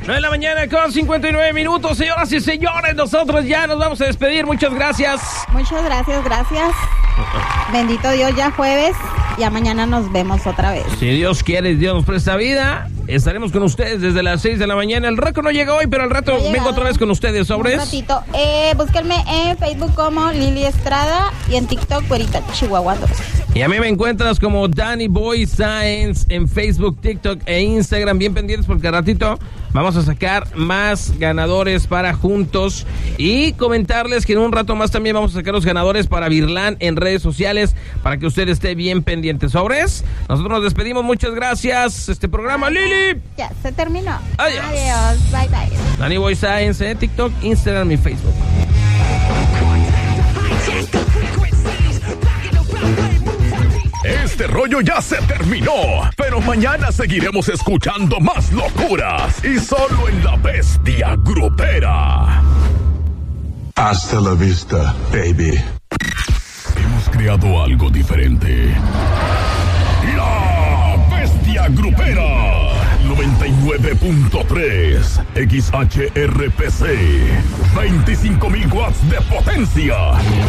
9 de la mañana con 59 minutos, señoras y señores, nosotros ya nos vamos a despedir, muchas gracias. Muchas gracias. Bendito Dios, ya jueves, ya mañana nos vemos otra vez. Si Dios quiere, Dios nos presta vida, estaremos con ustedes desde las 6 de la mañana. El récord no llega hoy, pero al rato vengo otra vez con ustedes, ¿sobres? Un ratito. Búsquenme en Facebook como Lili Estrada y en TikTok, Güerita Chihuahua 2. Y a mí me encuentras como Danny Boy Science en Facebook, TikTok e Instagram. Bien pendientes porque al ratito vamos a sacar más ganadores para Juntos. Y comentarles que en un rato más también vamos a sacar los ganadores para Virlán en redes sociales para que usted esté bien pendiente. ¿Sobres? Nosotros nos despedimos. Muchas gracias. Este programa, Lili. Ya se terminó. Adiós. Bye. Danny Boy Science en TikTok, Instagram y Facebook. Este rollo ya se terminó, pero mañana seguiremos escuchando más locuras y solo en La Bestia Grupera. Hasta la vista, baby. Hemos creado algo diferente. La Bestia Grupera 99.3 XHRPC, 25,000 watts de potencia.